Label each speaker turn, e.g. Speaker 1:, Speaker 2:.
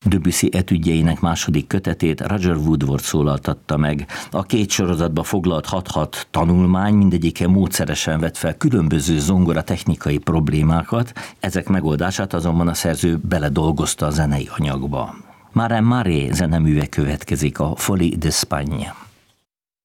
Speaker 1: Debussy etüdjeinek második kötetét Roger Woodward szólaltatta meg. A két sorozatba foglalt 6 tanulmány mindegyike módszeresen vett fel különböző zongora technikai problémákat, ezek megoldását azonban a szerző beledolgozta a zenei anyagba. Maren Maré zeneműve következik, a Folie d'Espagne.